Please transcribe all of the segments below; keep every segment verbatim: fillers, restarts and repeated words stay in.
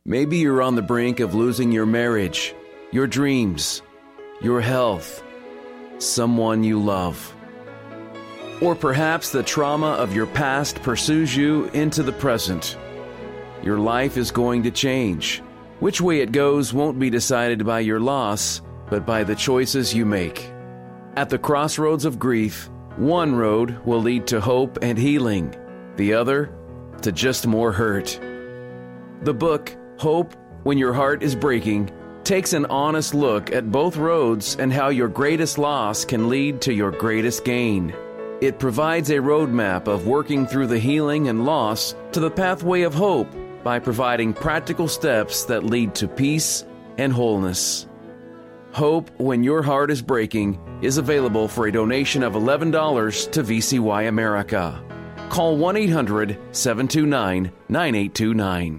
Maybe you're on the brink of losing your marriage, your dreams, your health, someone you love. Or perhaps the trauma of your past pursues you into the present. Your life is going to change. Which way it goes won't be decided by your loss, but by the choices you make. At the crossroads of grief, one road will lead to hope and healing, the other to just more hurt. The book, Hope When Your Heart is Breaking, takes an honest look at both roads and how your greatest loss can lead to your greatest gain. It provides a roadmap of working through the healing and loss to the pathway of hope by providing practical steps that lead to peace and wholeness. Hope When Your Heart is Breaking is available for a donation of eleven dollars to V C Y America. Call one eight hundred seven two nine nine eight two nine.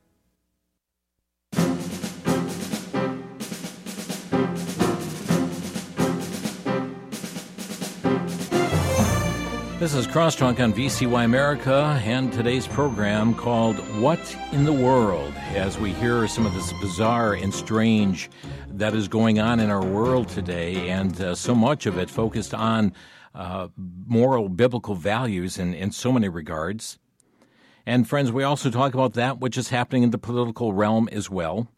This is Crosstalk on V C Y America and today's program called What in the World? As we hear some of this bizarre and strange that is going on in our world today, and uh, so much of it focused on uh, moral, biblical values in, in so many regards. And friends, we also talk about that which is happening in the political realm as well.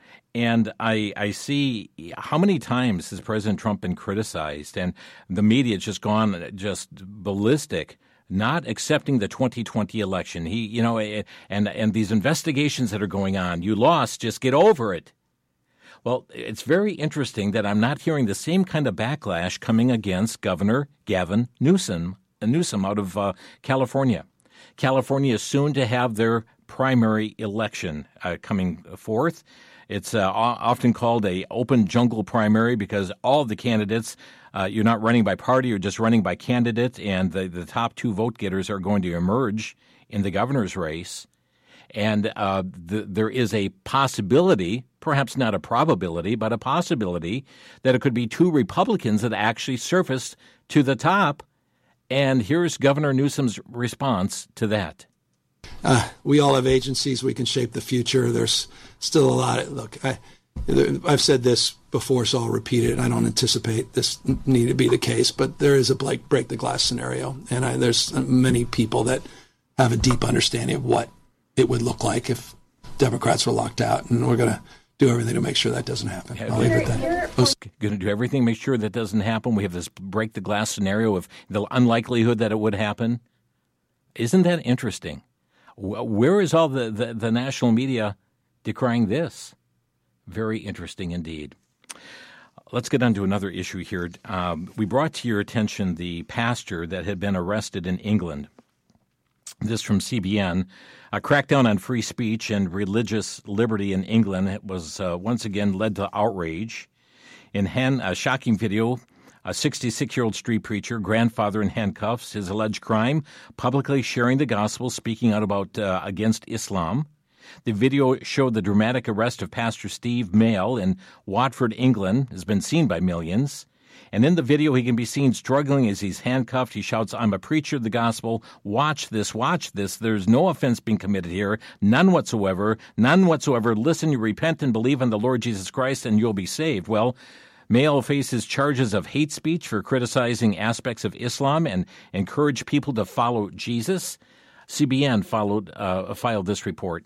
And I, I see how many times has President Trump been criticized, and the media has just gone just ballistic, not accepting the twenty twenty election. He, you know, and and these investigations that are going on. You lost, just get over it. Well, it's very interesting that I'm not hearing the same kind of backlash coming against Governor Gavin Newsom, Newsom out of uh, California. California is soon to have their primary election uh, coming forth. It's uh, often called a open jungle primary because all of the candidates, uh, you're not running by party, you're just running by candidate, and the, the top two vote getters are going to emerge in the governor's race. And uh, the, there is a possibility, perhaps not a probability, but a possibility that it could be two Republicans that actually surface to the top. And here's Governor Newsom's response to that. Uh, we all have agencies. We can shape the future. There's still a lot of, look, I, I've said this before, so I'll repeat it. I don't anticipate this need to be the case, but there is a like break the glass scenario. And I, there's many people that have a deep understanding of what it would look like if Democrats were locked out. And we're going to do everything to make sure that doesn't happen. I'll leave it there. Going to do everything, make sure that doesn't happen. We have this break the glass scenario of the unlikelihood that it would happen. Isn't that interesting? Where is all the, the, the national media decrying this? Very interesting indeed. Let's get on to another issue here. Um, we brought to your attention the pastor that had been arrested in England. This from C B N. A crackdown on free speech and religious liberty in England was uh, once again led to outrage. In hand, a shocking video, a sixty-six-year-old street preacher, grandfather in handcuffs, his alleged crime, publicly sharing the gospel, speaking out about uh, against Islam. The video showed the dramatic arrest of Pastor Steve Mail in Watford, England, has been seen by millions. And in the video, he can be seen struggling as he's handcuffed. He shouts, "I'm a preacher of the gospel. Watch this, watch this. There's no offense being committed here. None whatsoever. None whatsoever. Listen, you repent and believe on the Lord Jesus Christ, and you'll be saved." Well, Mail faces charges of hate speech for criticizing aspects of Islam and encourage people to follow Jesus. C B N followed, uh, filed this report.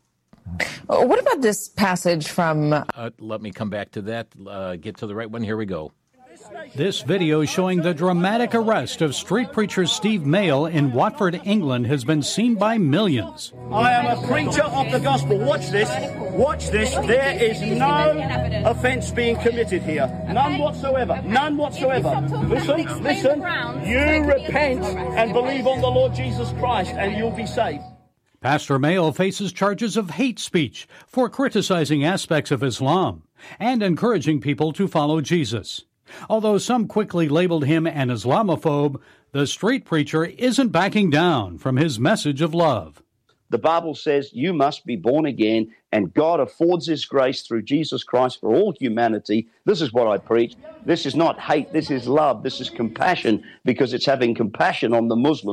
What about this passage from... Uh, let me come back to that. Uh, get to the right one. Here we go. This video showing the dramatic arrest of street preacher Steve Mail in Watford, England, has been seen by millions. I am a preacher of the gospel. Watch this. Watch this. There is no offence being committed here. None whatsoever. None whatsoever. Listen, listen. You repent and believe on the Lord Jesus Christ and you'll be saved. Pastor Mail faces charges of hate speech for criticizing aspects of Islam and encouraging people to follow Jesus. Although some quickly labeled him an Islamophobe, the street preacher isn't backing down from his message of love. The Bible says you must be born again, and God affords his grace through Jesus Christ for all humanity. This is what I preach. This is not hate. This is love. This is compassion, because it's having compassion on the Muslims.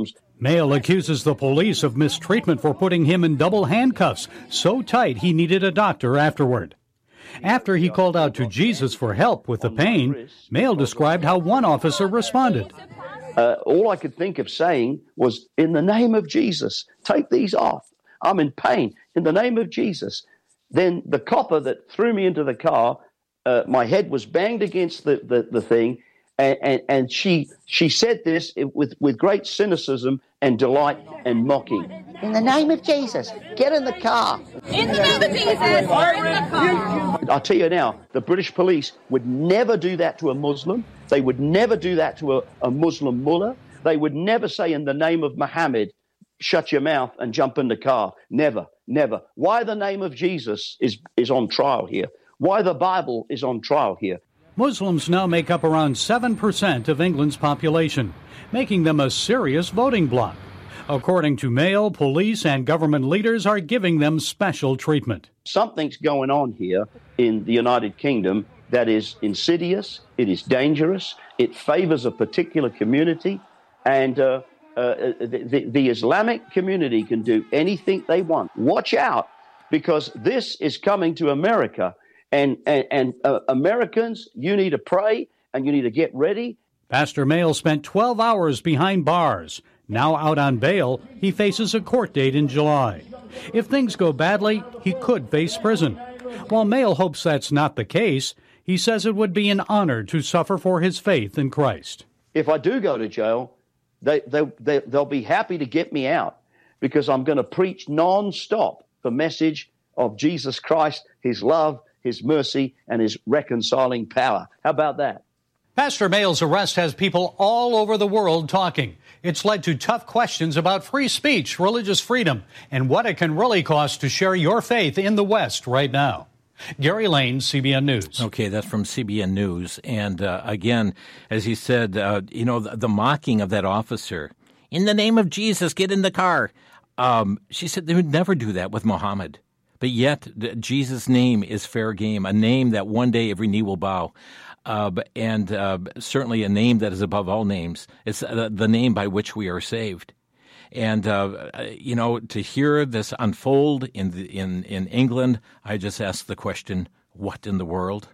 Mail accuses the police of mistreatment for putting him in double handcuffs, so tight he needed a doctor afterward. After he called out to Jesus for help with the pain, Mail described how one officer responded. Uh, all I could think of saying was, in the name of Jesus, take these off. I'm in pain. In the name of Jesus. Then the copper that threw me into the car, uh, my head was banged against the, the, the thing, and, and, and she she said this with, with great cynicism and delight and mocking. In the name of Jesus, get in the car. In the name of Jesus, get in the car. I'll tell you now, the British police would never do that to a Muslim. They would never do that to a, a Muslim mullah. They would never say, in the name of Muhammad, shut your mouth and jump in the car. Never, never. Why the name of Jesus is, is on trial here. Why the Bible is on trial here. Muslims now make up around seven percent of England's population, making them a serious voting bloc. According to Mail, police and government leaders are giving them special treatment. Something's going on here in the United Kingdom that is insidious, it is dangerous, it favors a particular community, and uh, uh, the, the Islamic community can do anything they want. Watch out, because this is coming to America, and, and, and uh, Americans, you need to pray and you need to get ready. Pastor Mail spent twelve hours behind bars. Now out on bail, he faces a court date in July. If things go badly, he could face prison. While Mail hopes that's not the case, he says it would be an honor to suffer for his faith in Christ. If I do go to jail, they, they, they, they'll be happy to get me out, because I'm going to preach nonstop the message of Jesus Christ, his love, his mercy, and his reconciling power. How about that? Pastor Mail's arrest has people all over the world talking. It's led to tough questions about free speech, religious freedom, and what it can really cost to share your faith in the West right now. Gary Lane, C B N News. Okay, that's from C B N News. And uh, again, as he said, uh, you know, the, the mocking of that officer. In the name of Jesus, get in the car. Um, she said they would never do that with Muhammad. But yet, Jesus' name is fair game, a name that one day every knee will bow. Uh, and uh, certainly a name that is above all names. It's uh, the name by which we are saved. And, uh, you know, to hear this unfold in, the, in, in England, I just ask the question, what in the world?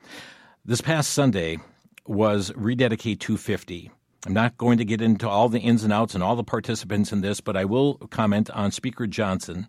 This past Sunday was Rededicate two fifty. I'm not going to get into all the ins and outs and all the participants in this, but I will comment on Speaker Johnson,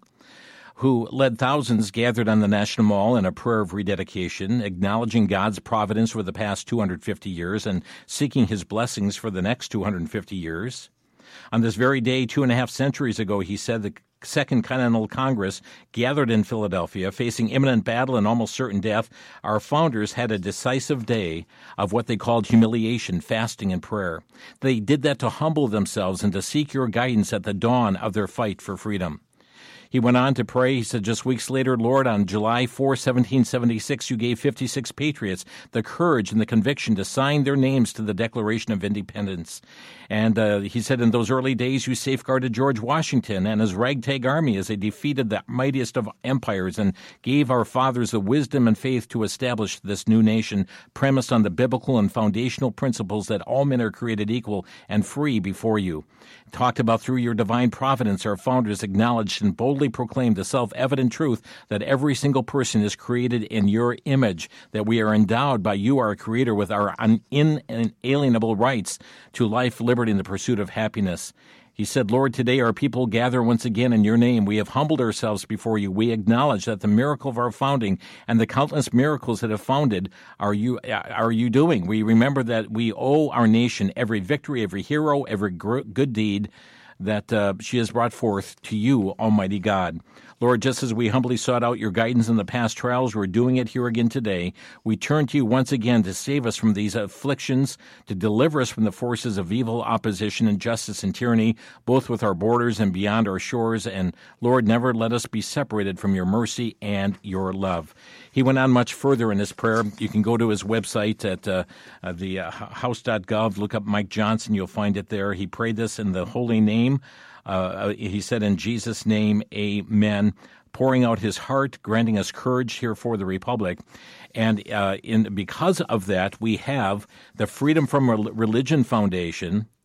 who led thousands gathered on the National Mall in a prayer of rededication, acknowledging God's providence for the past two hundred fifty years and seeking his blessings for the next two hundred fifty years. On this very day, two and a half centuries ago, he said the Second Continental Congress gathered in Philadelphia, facing imminent battle and almost certain death. Our founders had a decisive day of what they called humiliation, fasting, and prayer. They did that to humble themselves and to seek your guidance at the dawn of their fight for freedom. He went on to pray. He said, just weeks later, Lord, on July fourth, seventeen seventy-six, you gave fifty-six patriots the courage and the conviction to sign their names to the Declaration of Independence. And uh, he said, in those early days, you safeguarded George Washington and his ragtag army as they defeated the mightiest of empires and gave our fathers the wisdom and faith to establish this new nation premised on the biblical and foundational principles that all men are created equal and free before you. Talked about through your divine providence, our founders acknowledged and boldly proclaimed the self-evident truth that every single person is created in your image, that we are endowed by you, our Creator, with our inalienable rights to life, liberty, and the pursuit of happiness. He said, Lord, today our people gather once again in your name. We have humbled ourselves before you. We acknowledge that the miracle of our founding and the countless miracles that have founded are you are you doing. We remember that we owe our nation every victory, every hero, every good deed that uh, she has brought forth to you, Almighty God. Lord, just as we humbly sought out your guidance in the past trials, we're doing it here again today. We turn to you once again to save us from these afflictions, to deliver us from the forces of evil, opposition, injustice, and tyranny, both with our borders and beyond our shores. And Lord, never let us be separated from your mercy and your love. He went on much further in his prayer. You can go to his website at uh, uh, the uh, house dot gov, look up Mike Johnson, you'll find it there. He prayed this in the holy name. Uh, he said, in Jesus' name, amen, pouring out his heart, granting us courage here for the Republic. And uh, in because of that, we have the Freedom from Religion Foundation,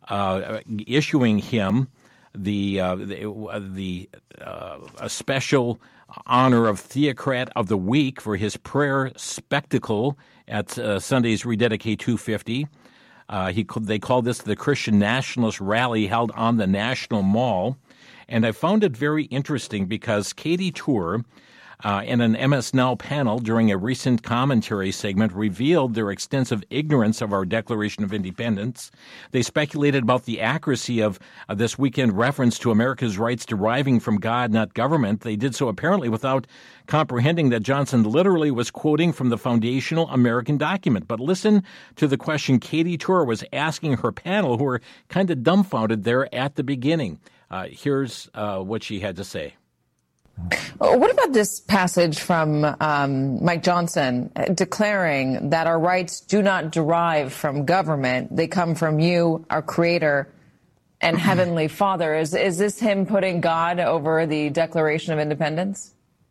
uh, issuing him the uh, the, the uh, a special honor of Theocrat of the Week for his prayer spectacle at uh, Sunday's Rededicate two fifty. Uh, he they called this the Christian Nationalist Rally held on the National Mall. And I found it very interesting because Katie Tour, uh, in an M S Now panel during a recent commentary segment, revealed their extensive ignorance of our Declaration of Independence. They speculated about the accuracy of uh, this weekend reference to America's rights deriving from God, not government. They did so apparently without comprehending that Johnson literally was quoting from the foundational American document. But listen to the question Katie Tour was asking her panel, who were kind of dumbfounded there at the beginning. Uh, here's uh, what she had to say. What about this passage from um, Mike Johnson declaring that our rights do not derive from government? They come from you, our Creator and Heavenly Father. Is, is this him putting God over the Declaration of Independence?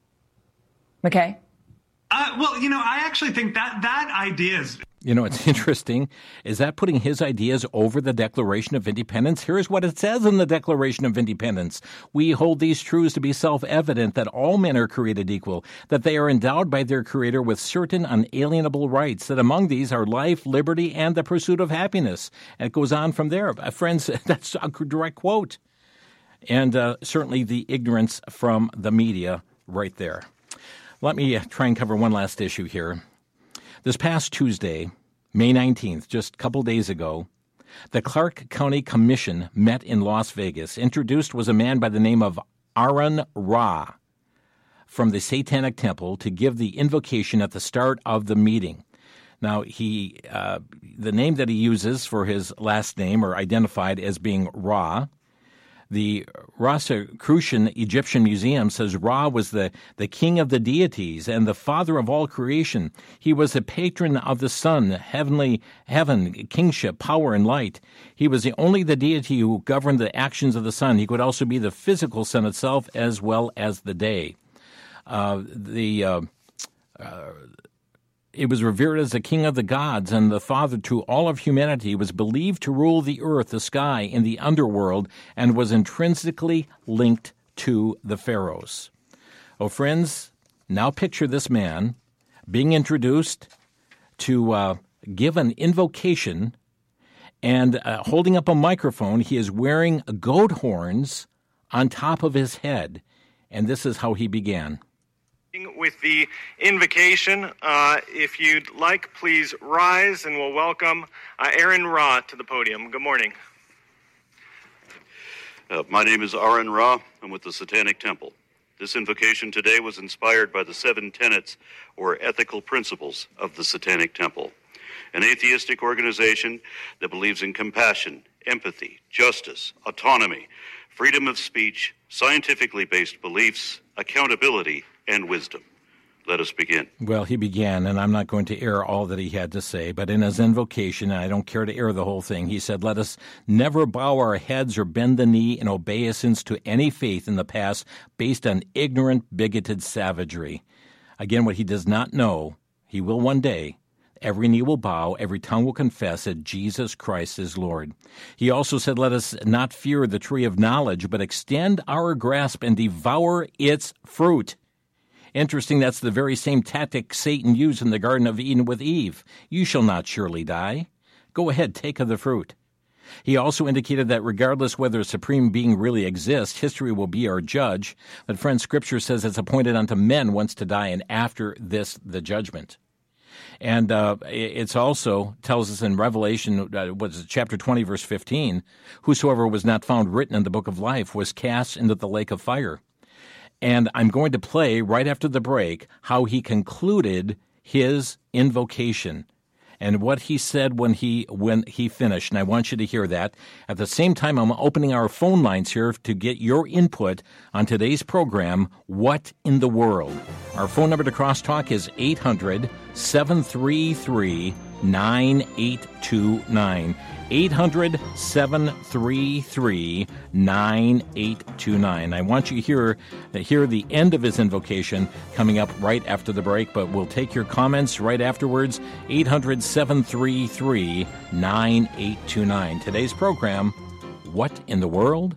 McKay? Uh, well, you know, I actually think that that idea is... You know, it's interesting. Is that putting his ideas over the Declaration of Independence? Here's what it says in the Declaration of Independence. We hold these truths to be self-evident, that all men are created equal, that they are endowed by their Creator with certain unalienable rights, that among these are life, liberty, and the pursuit of happiness. And it goes on from there. Uh, friends, that's a direct quote. And uh, certainly the ignorance from the media right there. Let me try and cover one last issue here. This past Tuesday, May nineteenth, just a couple days ago, the Clark County Commission met in Las Vegas. Introduced was a man by the name of Aaron Ra from the Satanic Temple to give the invocation at the start of the meeting. Now, he uh, the name that he uses for his last name, or identified as being Ra, the Rosicrucian Egyptian Museum says Ra was the, the king of the deities and the father of all creation. He was the patron of the sun, heavenly heaven, kingship, power, and light. He was the only the deity who governed the actions of the sun. He could also be the physical sun itself as well as the day. Uh, the uh, uh, It was revered as the king of the gods and the father to all of humanity. He was believed to rule the earth, the sky, and the underworld, and was intrinsically linked to the pharaohs. Oh, friends, now picture this man being introduced to uh, give an invocation, and uh, holding up a microphone. He is wearing goat horns on top of his head, and this is how he began. With the invocation, uh, if you'd like, please rise, and we'll welcome uh, Aaron Ra to the podium. Good morning. Uh, my name is Aaron Ra. I'm with the Satanic Temple. This invocation today was inspired by the seven tenets or ethical principles of the Satanic Temple, an atheistic organization that believes in compassion, empathy, justice, autonomy, freedom of speech, scientifically based beliefs, accountability, and wisdom. Let us begin. Well, he began, and I'm not going to air all that he had to say, but in his invocation, and I don't care to air the whole thing, he said, let us never bow our heads or bend the knee in obeisance to any faith in the past based on ignorant, bigoted savagery. Again, what he does not know, he will one day. Every knee will bow, every tongue will confess that Jesus Christ is Lord. He also said, let us not fear the tree of knowledge, but extend our grasp and devour its fruit. Interesting, that's the very same tactic Satan used in the Garden of Eden with Eve. You shall not surely die. Go ahead, take of the fruit. He also indicated that regardless whether a supreme being really exists, history will be our judge. But friends, Scripture says it's appointed unto men once to die, and after this, the judgment. And uh, it's also tells us in Revelation, uh, what is it, chapter twenty, verse fifteen, whosoever was not found written in the book of life was cast into the lake of fire. And I'm going to play right after the break how he concluded his invocation and what he said when he when he finished. And I want you to hear that. At the same time, I'm opening our phone lines here to get your input on today's program, What in the World? Our phone number to crosstalk is eight hundred, seven three three, nine eight two nine. eight hundred, seven three three, nine eight two nine. I want you to hear, hear the end of his invocation coming up right after the break, but we'll take your comments right afterwards. eight hundred, seven three three, nine eight two nine. Today's program, What in the World?